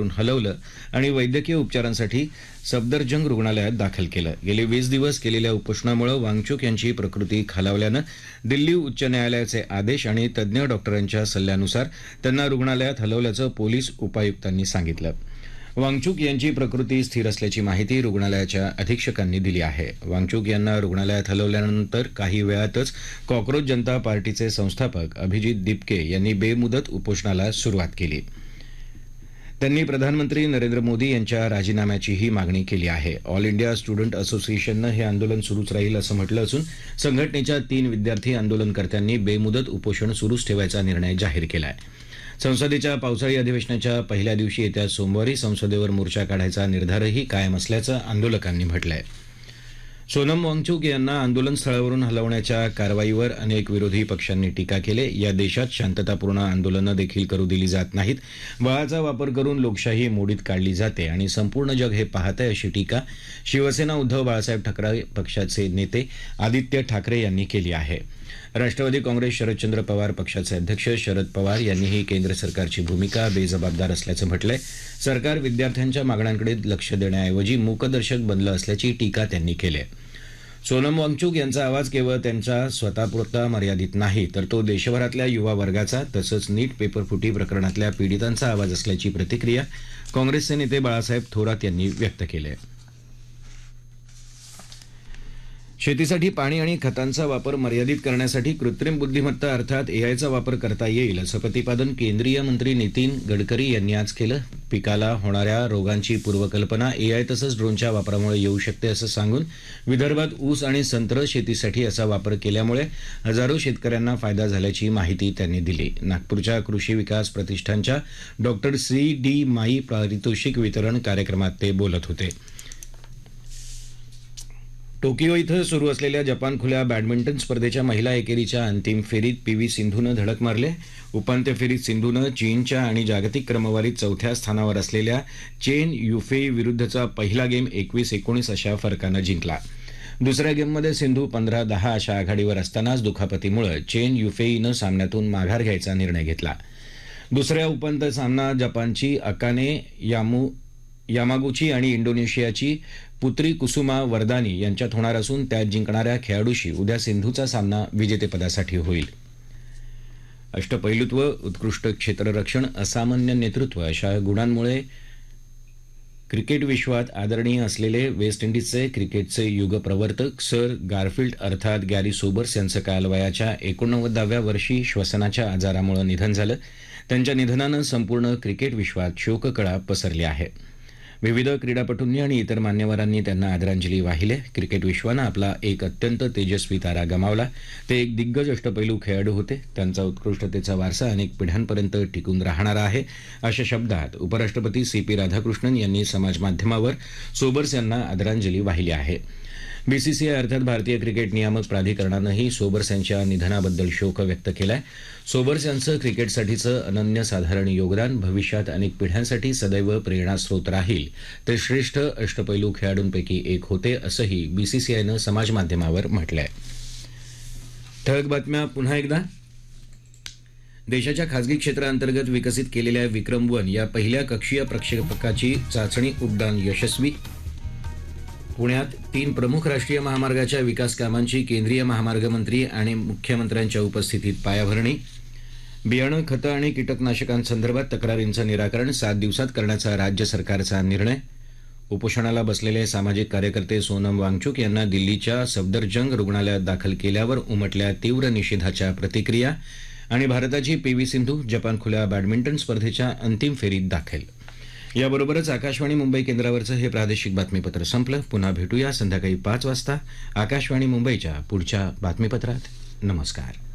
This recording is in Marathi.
स्थळावरून हलवलं आणि वैद्यकीय उपचारांसाठी सफदरजंग रुग्णालयात दाखल केलं. गेले 20 दिवस केलेल्या उपोषणामुळे वांगचुक यांची प्रकृती खालावल्यानं दिल्ली उच्च न्यायालयाचे आदेश आणि तज्ज्ञ डॉक्टरांच्या सल्ल्यानुसार त्यांना रुग्णालयात हलवल्याचं पोलीस उपायुक्तांनी सांगितलं. वांगचुक यांची प्रकृती स्थिर असल्याची माहिती रुग्णालयाच्या अधीक्षकांनी दिली आहे. वांगचुक यांना रुग्णालयात हलवल्यानंतर काही वेळातच कॉक्रोच जनता पार्टीचे संस्थापक अभिजित दिपके यांनी बेमुदत उपोषणाला सुरुवात केली. त्यांनी प्रधानमंत्री नरेंद्र मोदी यांच्या राजीनाम्याचीही मागणी केली आहे. ऑल इंडिया स्टुडंट असोसिएशननं हे आंदोलन सुरूच राहील असं म्हटलं असून संघटनेच्या 3 विद्यार्थी आंदोलनकर्त्यांनी बेमुदत उपोषण सुरूच ठेवायचा निर्णय जाहीर केला आहे. संसदेच्या पावसाळी अधिवेशनाच्या पहिल्या दिवशी येत्या सोमवारी संसदेवर मोर्चा काढायचा निर्धारही कायम असल्याचं आंदोलकांनी म्हटलंय. सोनम वांगचुक यांना आंदोलनस्थळावरून हलवण्याच्या कारवाईवर अनेक विरोधी पक्षांनी टीका केली. या देशात शांततापूर्ण आंदोलनं देखील करू दिली जात नाहीत. बळाचा वापर करून लोकशाही मोडीत काढली जाते आणि संपूर्ण जग हे पाहतंय अशी टीका शिवसेना उद्धव बाळासाहेब ठाकरे पक्षाचे नेते आदित्य ठाकरे यांनी केली आहे. राष्ट्रवादी काँग्रेस शरदचंद्र पवार पक्षाचे अध्यक्ष शरद पवार यांनीही केंद्र सरकारची भूमिका बेजबाबदार असल्याचं म्हटलंय. सरकार विद्यार्थ्यांच्या मागण्यांकडे लक्ष देण्याऐवजी मूकदर्शक बनलं असल्याची टीका त्यांनी केली. सोनम वांगचुक यांचा आवाज केवळ त्यांच्या स्वतःपुरता मर्यादित नाही, तर तो देशभरातल्या युवा वर्गाचा तसंच नीट पेपरफुटी प्रकरणातल्या पीडितांचा आवाज असल्याची प्रतिक्रिया काँग्रेसचे नेते बाळासाहेब थोरात यांनी व्यक्त केली आहे. शेतीसाठी पाणी आणि खतांचा वापर मर्यादित करण्यासाठी कृत्रिम बुद्धिमत्ता अर्थात एआयचा वापर करता येईल असं प्रतिपादन केंद्रीय मंत्री नितीन गडकरी यांनी आज केलं. पिकाला होणाऱ्या रोगांची पूर्वकल्पना एआय तसंच ड्रोनच्या वापरामुळे येऊ शकते असं सांगून विदर्भात ऊस आणि संत्र शेतीसाठी असा वापर केल्यामुळे हजारो शेतकऱ्यांना फायदा झाल्याची माहिती त्यांनी दिली. नागपूरच्या कृषी विकास प्रतिष्ठानच्या डॉक्टर सी.डी. माई पारितोषिक वितरण कार्यक्रमात ते बोलत होते. टोकियो इथं सुरू असलेल्या जपान खुल्या बॅडमिंटन स्पर्धेच्या महिला एकेरीच्या अंतिम फेरीत पीव्ही सिंधूनं धडक मारली. उपांत्य फेरीत सिंधूनं चीनच्या आणि जागतिक क्रमवारीत 4थ्या स्थानावर असलेल्या चेन युफेई विरुद्धचा पहिला गेम 21-19 अशा फरकानं जिंकला. दुसऱ्या गेममध्ये सिंधू 15-10 अशा आघाडीवर असतानाच दुखापतीमुळे चेन युफेईनं सामन्यातून माघार घ्यायचा निर्णय घेतला. दुसऱ्या उपांत्य सामना जपानची अकाने यामागुची आणि इंडोनेशियाची पुत्री कुसुमा वरदानी यांच्यात होणार असून त्यात जिंकणाऱ्या खेळाडूशी उद्या सिंधूचा सामना विजेतेपदासाठी होईल. अष्टपैलुत्व, उत्कृष्ट क्षेत्ररक्षण, असामान्य नेतृत्व अशा गुणांमुळे क्रिकेट विश्वात आदरणीय असलेले वेस्ट इंडिजचे क्रिकेटचे युगप्रवर्तक सर गारफिल्ड अर्थात गॅरी सोबर्स यांचं काल वयाच्या 89व्या वर्षी श्वसनाच्या आजारामुळे निधन झालं. त्यांच्या निधनानं संपूर्ण क्रिकेट विश्वात शोककळा पसरली आहे. विविध क्रीडापटूंनी आणि इतर मान्यवरांनी त्यांना आदरांजली वाहिली. क्रिकेट विश्वानं आपला एक अत्यंत तेजस्वी तारा गमावला. ते एक दिग्गज अष्टपैलू खेळाडू होते. त्यांचा उत्कृष्टतेचा वारसा अनेक पिढ्यांपर्यंत टिकून राहणार आहे अशा शब्दात उपराष्ट्रपती सी.पी. राधाकृष्णन यांनी समाजमाध्यमावर सोबर्स यांना आदरांजली वाहिली आहे. बीसीसीआय अर्थात भारतीय क्रिकेट नियामक प्राधिकरणानंही सोबर्स यांच्या निधनाबद्दल शोक व्यक्त केलाय. सोबर्स यांचं क्रिकेटसाठीचं अनन्यसाधारण योगदान भविष्यात अनेक पिढ्यांसाठी सदैव प्रेरणास्रोत राहील. ते श्रेष्ठ अष्टपैलू खेळाडूंपैकी एक होते असंही बीसीसीआयनं समाजमाध्यमावर म्हटलंय. ठळक बातम्या पुन्हा एकदा. देशाच्या खासगी क्षेत्राअंतर्गत विकसित केलेल्या विक्रम-1 या पहिल्या कक्षीय प्रक्षेपकाची चाचणी उड्डाण यशस्वी. पुण्यात 3 प्रमुख राष्ट्रीय महामार्गाच्या विकास कामांची केंद्रीय महामार्ग मंत्री आणि मुख्यमंत्र्यांच्या उपस्थितीत पायाभरणी. बियाणं, खतं आणि कीटकनाशकांसंदर्भात तक्रारींचं निराकरण 7 दिवसात करण्याचा राज्य सरकारचा निर्णय. उपोषणाला बसलेले सामाजिक कार्यकर्ते सोनम वांगचुक यांना दिल्लीच्या सफदरजंग रुग्णालयात दाखल केल्यावर उमटल्या तीव्र निषेधाच्या प्रतिक्रिया. आणि भारताची पीव्ही सिंधू जपान खुल्या बॅडमिंटन स्पर्धेच्या अंतिम फेरीत दाखल. याबरोबरच आकाशवाणी मुंबई केंद्रावरचं हे प्रादेशिक बातमीपत्र संपलं. पुन्हा भेटूया संध्याकाळी 5 वाजता आकाशवाणी मुंबईच्या पुढच्या बातमीपत्रात. नमस्कार.